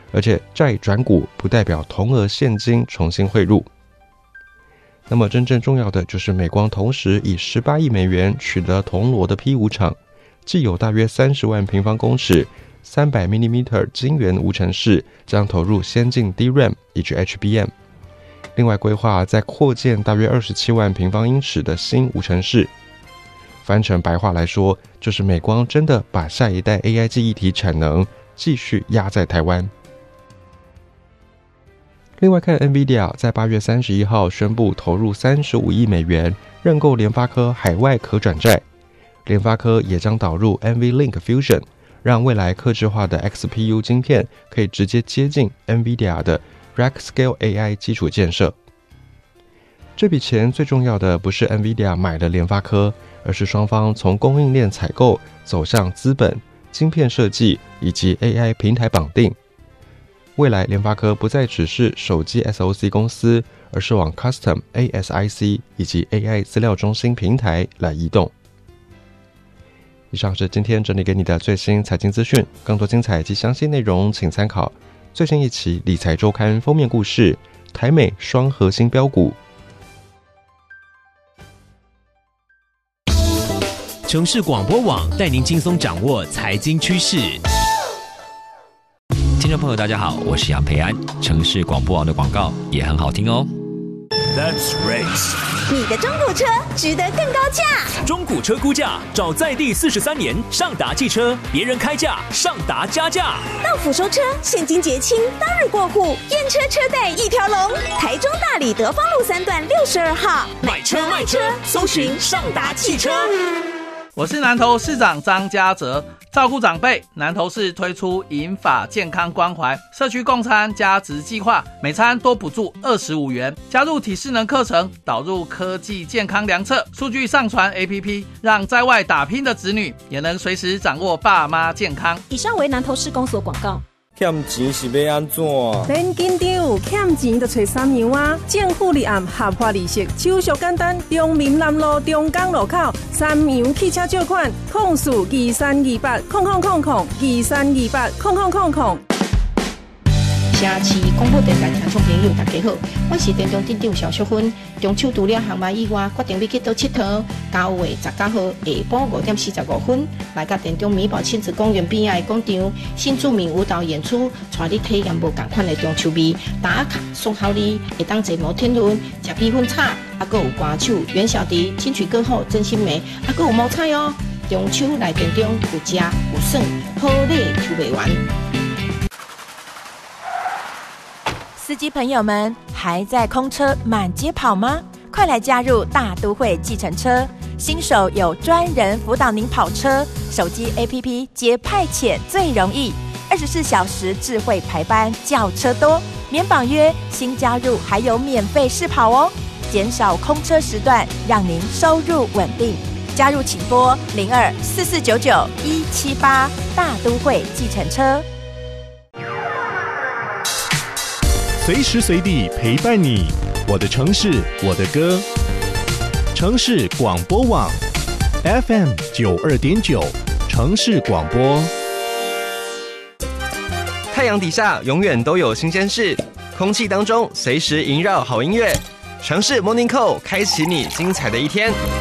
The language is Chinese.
而且债转股不代表同额现金重新汇入。那么真正重要的就是美光同时以18亿美元取得铜锣的 P5 厂，既有大约30万平方公尺300mm 晶圆无尘室，将投入先进 DRAM 以及 HBM。另外规划再扩建大约27万平方英尺的新无尘室。翻成白话来说，就是美光真的把下一代 AI 记忆体产能继续压在台湾。另外看 NVIDIA 在8月31号宣布投入35亿美元认购联发科海外可转债，联发科也将导入 NVLink Fusion， 让未来客制化的 XPU 晶片可以直接接近 NVIDIA 的 Rack Scale AI 基础建设。这笔钱最重要的不是 NVIDIA 买了联发科，而是双方从供应链采购走向资本、晶片设计以及 AI 平台绑定。未来联发科不再只是手机 SoC 公司，而是往 Custom ASIC 以及 AI 资料中心平台来移动。以上是今天整理给你的最新财经资讯，更多精彩及详细内容请参考最新一期理财周刊封面故事，台美双核心标股。 城市广播网带您轻松掌握财经趋势。 听众朋友大家好，我是杨培安。城市广播网的广告也很好听哦。 That's race。 你的中古车值得更高价。 中古车估价找在地43年上达汽车，别人开价上达加价。 到府收车，现金结清，当日过户，验车车贷一条龙。台中大里德芳路3段62号， 买车卖车，搜寻上达汽车。 我是南投市长张家泽。照顾长辈，南投市推出银发健康关怀社区共餐加值计划，每餐多补助25元。加入体适能课程，导入科技健康量测，数据上传 APP， 让在外打拼的子女也能随时掌握爸妈健康。 以上为南投市公所广告。 欠钱是要安怎？ 免紧张，欠钱就找三样啊！政府立案合法利息，手续简单。中民南路中港路口三洋汽车借款，0328000023280000。 城市广播电台听众朋友，大家好，我是电中镇长肖淑芬。中秋除了航班以外，决定要去倒佚佗。9月19號下晡5點45分，來到電中美寶親子公園邊仔的廣場，新著名舞蹈演出，帶你體驗無同款的中秋味。打卡送好禮，會當坐摩天輪，吃米粉炒，還有歌手袁小迪、金曲歌后曾心梅，還有毛菜哦。中秋來電中有吃有耍，好禮抽不完。 司機朋友們還在空車滿街跑嗎？快來加入大都會計程車，新手有專人輔導您跑車，手機 APP 接派遣最容易，24小時智慧排班，叫車多，免綁約，新加入還有免費試跑哦，減少空車時段，讓您收入穩定。加入請撥0244991178，大都會計程車。 随时随地陪伴你，我的城市，我的歌。城市广播网 FM 92.9，城市广播。 太阳底下永远都有新鲜事，空气当中随时萦绕好音乐。城市 Morning Call 开启你精彩的一天。